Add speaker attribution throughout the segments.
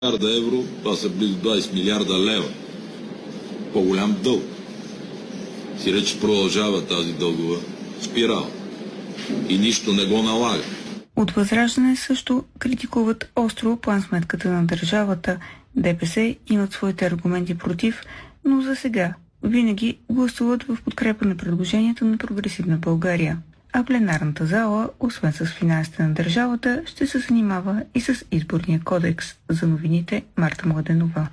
Speaker 1: милиарда евро, това са близо 20 милиарда лева. По-голям дълг. Сиреч продължава тази дългова спирала. И нищо не го налага.
Speaker 2: От Възраждане също критикуват остро план-сметката на държавата. ДПС имат своите аргументи против, но за сега винаги гласуват в подкрепа на предложението на Прогресивна България. А пленарната зала, освен с финансите на държавата, ще се занимава и с изборния кодекс. За новините Марта Младенова.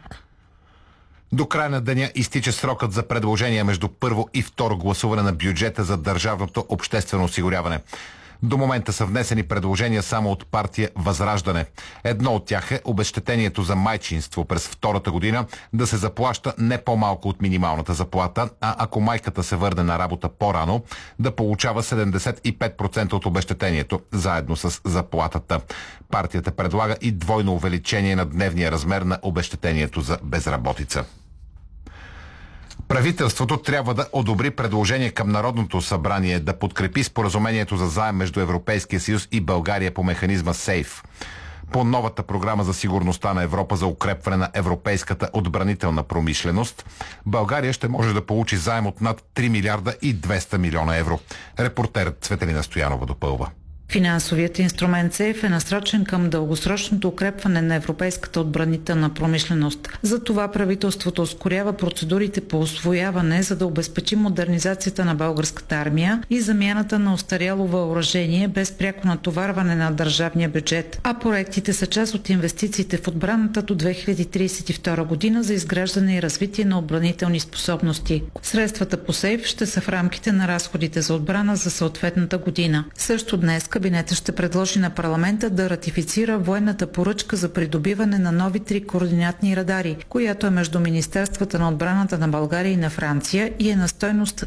Speaker 3: До края на деня изтича срокът за предложения между първо и второ гласуване на бюджета за държавното обществено осигуряване. До момента са внесени предложения само от партия Възраждане. Едно от тях е обезщетението за майчинство през втората година да се заплаща не по-малко от минималната заплата, а ако майката се върне на работа по-рано, да получава 75% от обезщетението, заедно с заплатата. Партията предлага и двойно увеличение на дневния размер на обезщетението за безработица. Правителството трябва да одобри предложение към Народното събрание да подкрепи споразумението за заем между Европейския съюз и България по механизма СЕЙФ. По новата програма за сигурността на Европа за укрепване на европейската отбранителна промишленост, България ще може да получи заем от над 3 милиарда и 200 милиона евро. Репортерът Цветелина Стоянова допълва.
Speaker 4: Финансовият инструмент СЕЙФ е насрочен към дългосрочното укрепване на европейската отбранителна промишленост. Затова правителството ускорява процедурите по усвояване, за да обезпечи модернизацията на българската армия и замяната на остаряло въоръжение без пряко натоварване на държавния бюджет. А проектите са част от инвестициите в отбраната до 2032 година за изграждане и развитие на отбранителни способности. Средствата по СЕЙФ ще са в рамките на разходите за отбрана за съответната година. Също днес кабинетът ще предложи на парламента да ратифицира военната поръчка за придобиване на нови 3 координатни радари, която е между Министерствата на отбраната на България и на Франция и е на стойност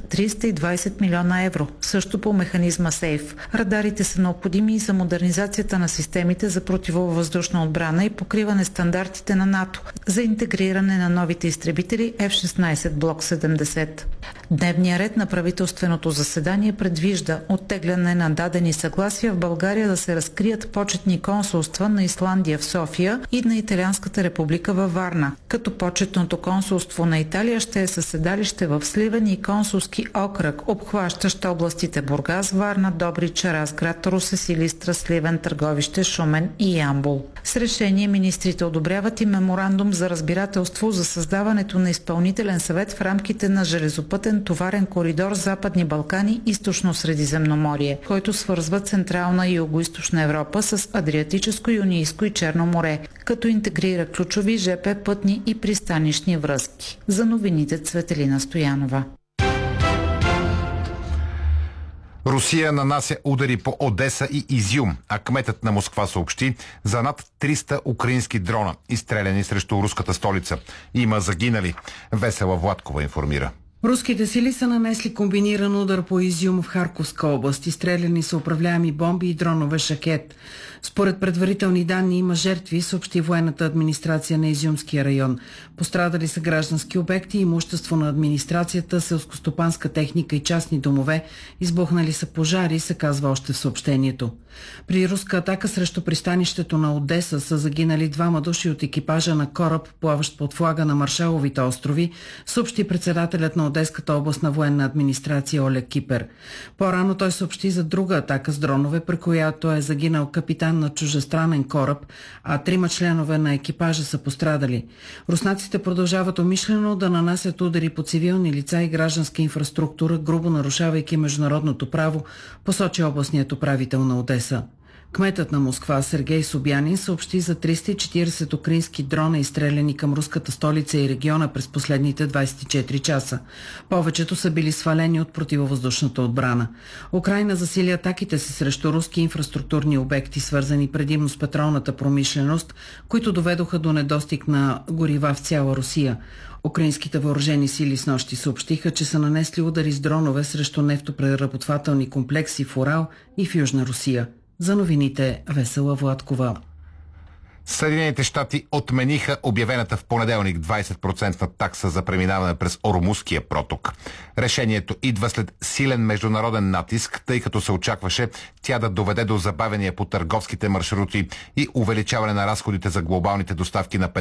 Speaker 4: 320 милиона евро, също по механизма СЕЙФ. Радарите са необходими и за модернизацията на системите за противовъздушна отбрана и покриване стандартите на НАТО за интегриране на новите изтребители F-16 Block 70. Дневният ред на правителственото заседание предвижда оттегляне на дадени съгласия в България да се разкрият почетни консулства на Исландия в София и на Италианската република във Варна, като почетното консулство на Италия ще е със седалище в Сливен и консулски окръг, обхващащ областите Бургас, Варна, Добрич, Разград, Русе, Силистра, Сливен, Търговище, Шумен и Ямбол. С решение министрите одобряват и меморандум за разбирателство за създаването на изпълнителен съвет в рамките на железопътен товарен коридор Западни Балкани, Източно Средиземноморие, който свързва Централна и Югоизточна Европа с Адриатическо, Юнийско и Черно море, като интегрира ключови ЖП, пътни и пристанищни връзки. За новините Цветелина Стоянова.
Speaker 3: Русия нанася удари по Одеса и Изюм, а кметът на Москва съобщи за над 300 украински дрона, изстреляни срещу руската столица. Има загинали. Весела Владкова информира.
Speaker 5: Руските сили са нанесли комбиниран удар по Изюм в Харковска област. Изстреляни са управляеми бомби и дронове Шахет. Според предварителни данни има жертви, съобщи военната администрация на Изюмския район. Пострадали са граждански обекти, имущество на администрацията, селскостопанска техника и частни домове. Избухнали са пожари, се казва още в съобщението. При руска атака срещу пристанището на Одеса са загинали 2 души от екипажа на кораб, плаващ под флага на Маршаловите острови, съобщи председателят на Одеската областна военна администрация Олег Кипер. По-рано той съобщи за друга атака с дронове, при която е загинал капитан на чужестранен кораб, а 3 членове на екипажа са пострадали. Руснаците продължават умишлено да нанасят удари по цивилни лица и гражданска инфраструктура, грубо нарушавайки международното право, посочи областният управител на Одеса. Кметът на Москва Сергей Собянин съобщи за 340 украински дрона, изстреляни към руската столица и региона през последните 24 часа. Повечето са били свалени от противовъздушната отбрана. Украйна засили атаките си срещу руски инфраструктурни обекти, свързани предимно с петролната промишленост, които доведоха до недостиг на горива в цяла Русия. Украинските въоръжени сили снощи съобщиха, че са нанесли удари с дронове срещу нефтопреработвателни комплекси в Урал и в Южна Русия. За новините Весела Владкова.
Speaker 3: Съединените щати отмениха обявената в понеделник 20% такса за преминаване през Ормузския проток. Решението идва след силен международен натиск, тъй като се очакваше тя да доведе до забавяния по търговските маршрути и увеличаване на разходите за глобалните доставки на петрол